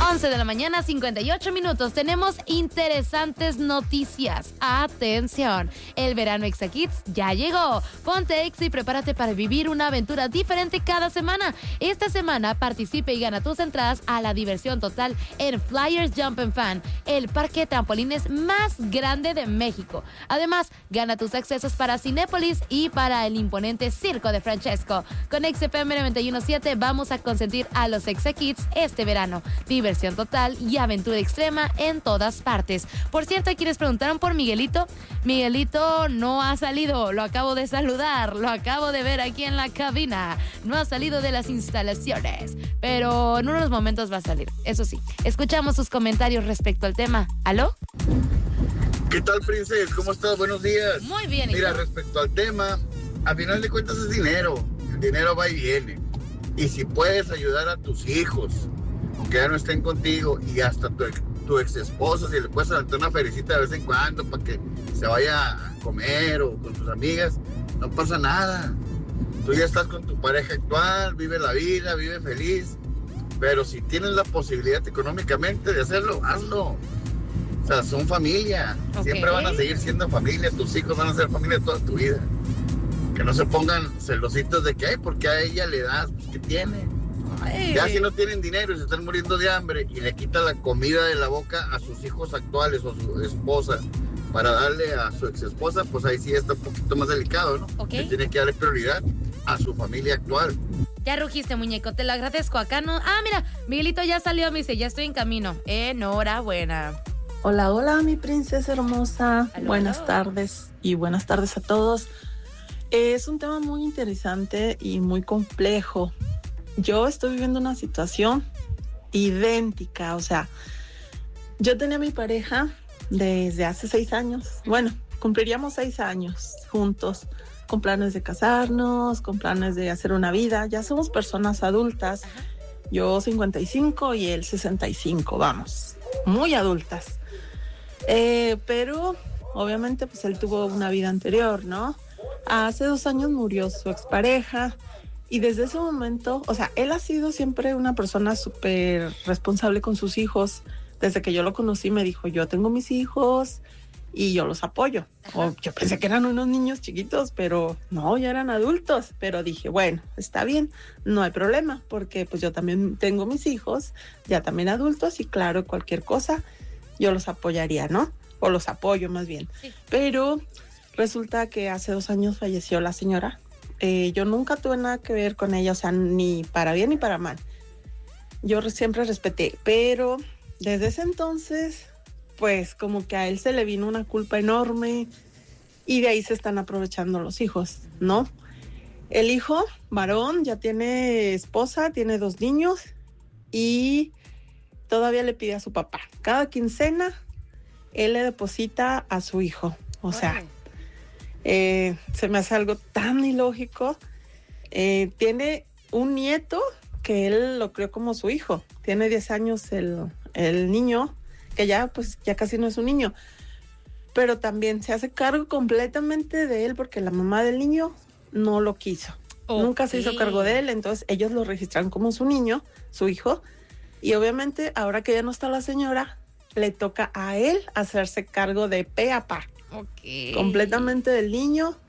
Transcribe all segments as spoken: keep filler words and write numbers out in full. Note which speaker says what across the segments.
Speaker 1: once de la mañana, cincuenta y ocho minutos. Tenemos interesantes noticias. Atención, el verano Exa Kids ya llegó. Ponte Exa y prepárate para vivir una aventura diferente cada semana. Esta semana participe y gana tus entradas a la diversión total en Flyers Jump and Fan, el parque de trampolines más grande de México. Además, gana tus accesos para Cinépolis y para el imponente Circo de Francesco. Con Exa F M noventa y uno punto siete vamos a consentir a los Exa Kids este verano. Diversión total y aventura extrema en todas partes. Por cierto, quienes preguntaron por Miguelito, Miguelito no ha salido, lo acabo de saludar, lo acabo de ver aquí en la cabina. No ha salido de las instalaciones, pero en unos momentos va a salir, eso sí. Escuchamos sus comentarios respecto al tema. ¿Aló?
Speaker 2: ¿Qué tal, Princess? ¿Cómo estás? Buenos días.
Speaker 1: Muy bien.
Speaker 2: Mira, respecto al tema, a final de cuentas es dinero. El dinero va y viene. Y si puedes ayudar a tus hijos, que ya no estén contigo, y hasta tu, tu ex esposa, si le puedes aventar una felicita de vez en cuando para que se vaya a comer o con sus amigas, no pasa nada. Tú ya estás con tu pareja actual, vive la vida, vive feliz. Pero si tienes la posibilidad económicamente de hacerlo, hazlo. O sea, son familia. Okay. Siempre van a seguir siendo familia. Tus hijos van a ser familia toda tu vida. Que no se pongan celositos de que, ay, porque a ella le das, pues, ¿qué tiene? Ay. Ya si no tienen dinero y se están muriendo de hambre y le quitan la comida de la boca a sus hijos actuales o a su esposa para darle a su ex esposa, pues ahí sí está un poquito más delicado, ¿no?
Speaker 1: Okay.
Speaker 2: Que tiene que darle prioridad a su familia actual.
Speaker 1: Ya rugiste, muñeco, te lo agradezco. Acá no. Ah, mira, Miguelito ya salió, me dice, ya estoy en camino. Enhorabuena.
Speaker 3: Hola, hola, mi princesa hermosa.
Speaker 1: Hello,
Speaker 3: buenas
Speaker 1: hello.
Speaker 3: tardes y buenas tardes a todos. Es un tema muy interesante y muy complejo. Yo estoy viviendo una situación idéntica, o sea, yo tenía a mi pareja desde hace seis años. Bueno, cumpliríamos seis años juntos, con planes de casarnos, con planes de hacer una vida. Ya somos personas adultas.
Speaker 1: Ajá.
Speaker 3: Yo cincuenta y cinco y él sesenta y cinco, vamos, muy adultas. Eh, pero obviamente pues él tuvo una vida anterior, ¿no? Hace dos años murió su expareja y desde ese momento, o sea, él ha sido siempre una persona súper responsable con sus hijos. Desde que yo lo conocí me dijo, yo tengo mis hijos y yo los apoyo. O yo pensé que eran unos niños chiquitos, pero no, ya eran adultos. Pero dije, bueno, está bien, no hay problema, porque pues yo también tengo mis hijos, ya también adultos, y claro, cualquier cosa yo los apoyaría, ¿no? O los apoyo más bien.
Speaker 1: Sí.
Speaker 3: Pero resulta que hace dos años falleció la señora. Eh, yo nunca tuve nada que ver con ella, o sea, ni para bien ni para mal. Yo re- siempre respeté, pero desde ese entonces, pues como que a él se le vino una culpa enorme y de ahí se están aprovechando los hijos, ¿no? El hijo, varón, ya tiene esposa, tiene dos niños y todavía le pide a su papá. Cada quincena, él le deposita a su hijo. O sea, eh, se me hace algo tan ilógico. Eh, tiene un nieto que él lo crió como su hijo. Tiene diez años el, el niño, que ya pues ya casi no es un niño. Pero también se hace cargo completamente de él porque la mamá del niño no lo quiso. Okay. Nunca se hizo cargo de él, entonces ellos lo registran como su niño, su hijo. Y obviamente, ahora que ya no está la señora, le toca a él hacerse cargo de pe a pa.
Speaker 1: Okay.
Speaker 3: Completamente del niño.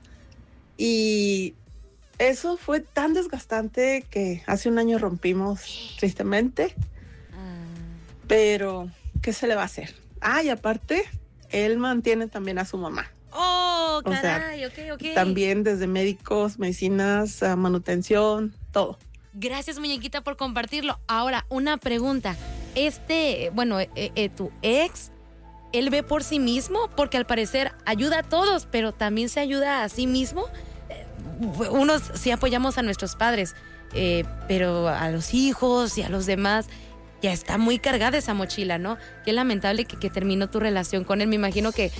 Speaker 3: Y eso fue tan desgastante que hace un año rompimos, tristemente.
Speaker 1: Uh.
Speaker 3: Pero, ¿qué se le va a hacer? Ah, y aparte, él mantiene también a su mamá.
Speaker 1: Oh, caray,
Speaker 3: o sea,
Speaker 1: ok, ok.
Speaker 3: También desde médicos, medicinas, manutención, todo.
Speaker 1: Gracias, muñequita, por compartirlo. Ahora, una pregunta. Este, bueno, eh, eh, tu ex, ¿él ve por sí mismo? Porque al parecer ayuda a todos, pero también se ayuda a sí mismo. Eh, unos sí apoyamos a nuestros padres, eh, pero a los hijos y a los demás ya está muy cargada esa mochila, ¿no? Qué lamentable que, que terminó tu relación con él. Me imagino que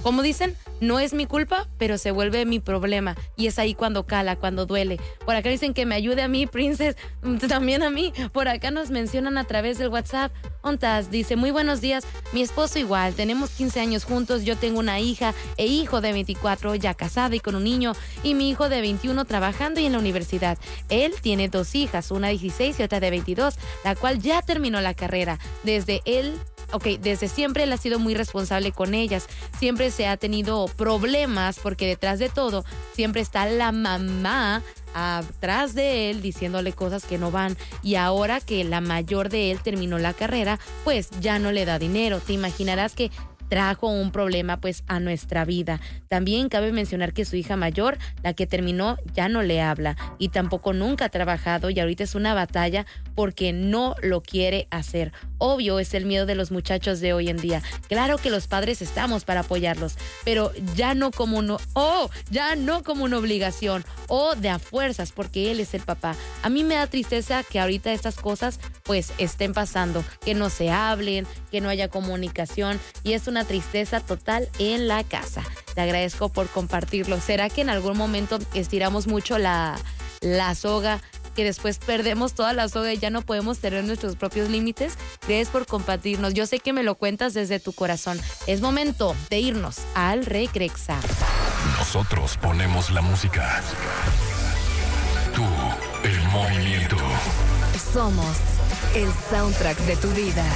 Speaker 1: como dicen, no es mi culpa, pero se vuelve mi problema. Y es ahí cuando cala, cuando duele. Por acá dicen que me ayude a mí, Princess, también a mí. Por acá nos mencionan a través del WhatsApp. Ontas dice, muy buenos días, mi esposo igual, tenemos quince años juntos, yo tengo una hija e hijo de veinticuatro, ya casada y con un niño, y mi hijo de veintiuno trabajando y en la universidad. Él tiene dos hijas, una de dieciséis y otra de veintidós, la cual ya terminó la carrera. Desde él Ok, desde siempre él ha sido muy responsable con ellas. Siempre se ha tenido problemas porque detrás de todo siempre está la mamá atrás de él diciéndole cosas que no van. Y ahora que la mayor de él terminó la carrera, pues ya no le da dinero. Te imaginarás que trajo un problema pues a nuestra vida. También cabe mencionar que su hija mayor, la que terminó, ya no le habla y tampoco nunca ha trabajado y ahorita es una batalla porque no lo quiere hacer. Obvio, es el miedo de los muchachos de hoy en día. Claro que los padres estamos para apoyarlos, pero ya no como uno, oh, ya no como una obligación o de a fuerzas porque él es el papá. A mí me da tristeza que ahorita estas cosas pues estén pasando, que no se hablen, que no haya comunicación y es una tristeza total en la casa. Te agradezco por compartirlo. ¿Será que en algún momento estiramos mucho la, la soga, que después perdemos toda la soga y ya no podemos tener nuestros propios límites? Gracias por compartirnos. Yo sé que me lo cuentas desde tu corazón. Es momento de irnos al Regrexa.
Speaker 4: Nosotros ponemos la música. Tú, el movimiento.
Speaker 5: Somos el soundtrack de tu vida.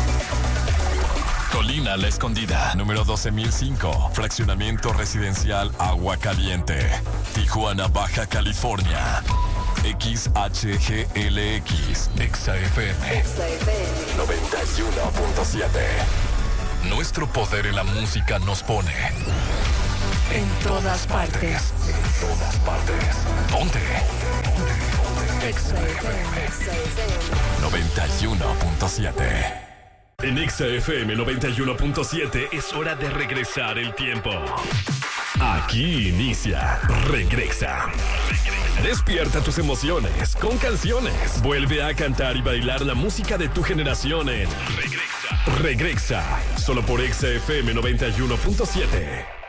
Speaker 4: Colina La Escondida, número doce mil cinco, fraccionamiento residencial Agua Caliente, Tijuana, Baja California. X H G L X, Exa F M, Exa F M noventa y uno punto siete. Nuestro poder en la música nos pone en todas partes. En todas partes. Ponte. Exa F M noventa y uno punto siete. En Exa F M noventa y uno punto siete es hora de regresar el tiempo. Aquí inicia Regrexa. Despierta tus emociones con canciones. Vuelve a cantar y bailar la música de tu generación en Regrexa. Regrexa, solo por Exa F M noventa y uno punto siete.